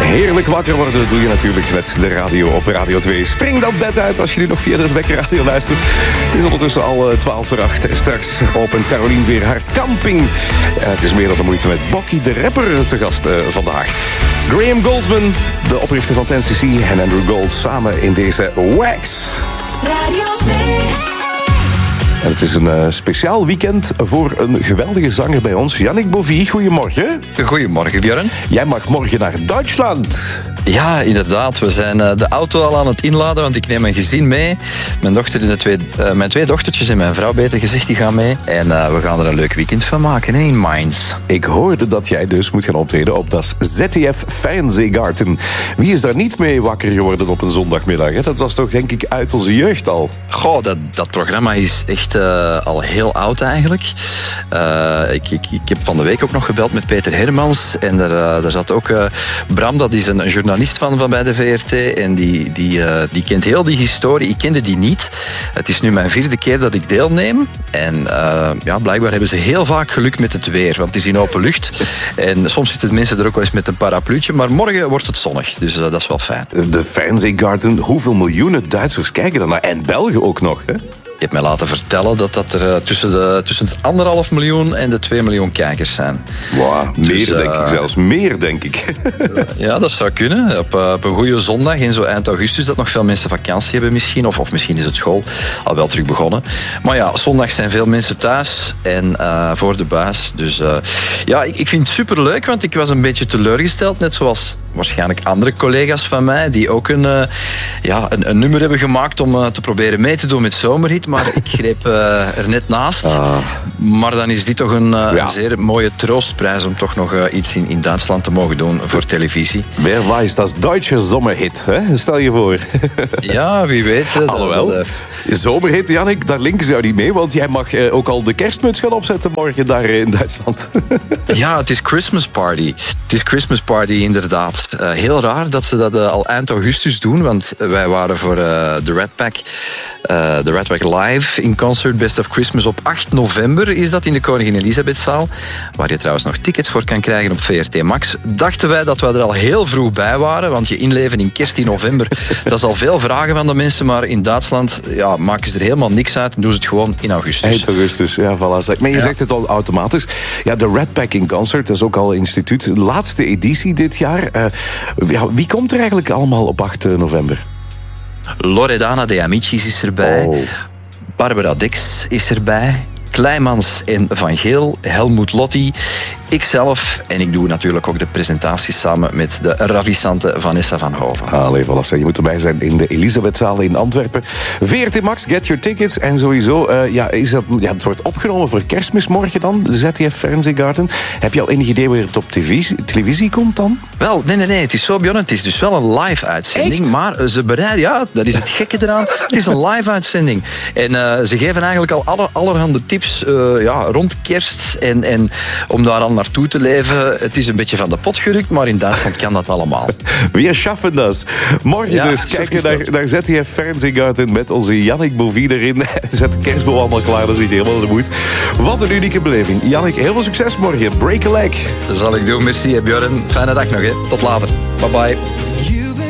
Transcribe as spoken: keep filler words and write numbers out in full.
Heerlijk wakker worden doe je natuurlijk met de radio op Radio twee. Spring dat bed uit als je nu nog via de wekkerradio luistert. Het is ondertussen al twaalf voor acht. Straks opent Carolien weer haar camping. En het is meer dan de moeite met Bokkie de rapper te gast uh, vandaag. Graham Goldman, de oprichter van ten C C, en Andrew Gold samen in deze Wax. Radio twee. En het is een uh, speciaal weekend voor een geweldige zanger bij ons. Yannick Bovie, goedemorgen. Goedemorgen, Björn. Jij mag morgen naar Duitsland. Ja, inderdaad. We zijn uh, de auto al aan het inladen, want ik neem mijn gezin mee. Mijn, dochter en de twee, uh, mijn twee dochtertjes en mijn vrouw, beter gezegd, die gaan mee. En uh, we gaan er een leuk weekend van maken, hè, in Mainz. Ik hoorde dat jij dus moet gaan optreden op dat Z T F Fernsehgarten. Wie is daar niet mee wakker geworden op een zondagmiddag? Hè? Dat was toch, denk ik, uit onze jeugd al. Goh, dat, dat programma is echt uh, al heel oud eigenlijk. Uh, ik, ik, ik heb van de week ook nog gebeld met Peter Hermans. En daar, uh, daar zat ook uh, Bram, dat is een, een journalist van, van bij de V R T. En die, die, uh, die kent heel die historie. Ik kende die niet. Het is nu mijn vierde keer dat ik deelneem. En uh, ja, blijkbaar hebben ze heel vaak geluk met het weer. Want het is in open lucht. En soms zitten mensen er ook wel eens met een parapluutje. Maar morgen wordt het zonnig. Dus uh, dat is wel fijn. De Fernsehgarten, hoeveel miljoenen Duitsers kijken er naar? En Belgen ook nog, hè? Je hebt mij laten vertellen dat dat er uh, tussen, de, tussen het anderhalf miljoen en de twee miljoen kijkers zijn. Wow, meer dus, uh, denk ik zelfs. Meer, denk ik. Ja, dat zou kunnen. Op, uh, op een goede zondag in zo eind augustus dat nog veel mensen vakantie hebben misschien. Of, of misschien is het school al wel terug begonnen. Maar ja, zondag zijn veel mensen thuis en uh, voor de buis. Dus uh, ja, ik, ik vind het superleuk, want ik was een beetje teleurgesteld. Net zoals waarschijnlijk andere collega's van mij die ook een, uh, ja, een, een nummer hebben gemaakt om uh, te proberen mee te doen met Zomerhit. Maar ik greep uh, er net naast. Ah. Maar dan is dit toch een, uh, ja. een zeer mooie troostprijs om toch nog uh, iets in, in Duitsland te mogen doen voor televisie. Wer weiß, dat is Duitse Zomerhit, hè? Stel je voor. Ja, wie weet. Uh, Alhoewel, uh, Zomerhit, Yannick, daar linken ze jou niet mee, want jij mag uh, ook al de kerstmuts gaan opzetten morgen daar in Duitsland. Ja, het is Christmas Party. Het is Christmas Party, inderdaad. Uh, heel raar dat ze dat uh, al eind augustus doen, want wij waren voor uh, de Red Pack, uh, de Red Pack Live in concert Best of Christmas op acht november is dat in de Koningin Elisabethzaal, waar je trouwens nog tickets voor kan krijgen op V R T Max. Dachten wij dat we er al heel vroeg bij waren, want je inleven in kerst in november, dat is al veel vragen van de mensen, maar in Duitsland ja, maken ze er helemaal niks uit en doen ze het gewoon in augustus. Eind augustus, ja, voilà. Maar je ja. zegt het al automatisch. Ja, de Red Pack in concert, dat is ook al een instituut. De laatste editie dit jaar. Uh, ja, wie komt er eigenlijk allemaal op acht november? Loredana de Amicis is erbij. Oh. Barbara Dex is erbij. Kleimans en Van Geel, Helmoet Lotti, ikzelf en ik doe natuurlijk ook de presentatie samen met de ravissante Vanessa van Hoven. Allee, voilà, je moet erbij zijn in de Elisabethzaal in Antwerpen. V R T Max, get your tickets. En sowieso, uh, ja, is dat, ja, het wordt opgenomen voor Kerstmis morgen dan, de Z T F Fernsehgarten. Heb je al enig idee waar het op televisie, televisie komt dan? Wel, nee, nee, nee, het is zo, Björn, het is dus wel een live uitzending. Echt? Maar ze bereiden, ja, dat is het gekke eraan, het is een live uitzending. En uh, ze geven eigenlijk al aller, allerhande tips uh, ja, rond kerst en, en om daar al naartoe te leven. Het is een beetje van de pot gerukt, maar in Duitsland kan dat allemaal. We schaffen dat. Morgen ja, dus kijken naar, naar Z T F Fernsehgarten met onze Yannick Bovie erin. Zet de kerstboom allemaal klaar, dat is niet helemaal de moed. Wat een unieke beleving. Yannick, heel veel succes morgen. Break a leg. Dat zal ik doen, merci Björn. Fijne dag nog, hè. Tot later. Bye bye.